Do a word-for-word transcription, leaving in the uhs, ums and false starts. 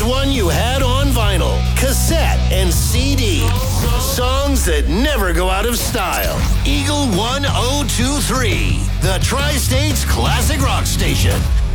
one you had on vinyl, cassette, and C D. Songs that never go out of style. Eagle ten twenty-three, the Tri-States Classic Rock Station.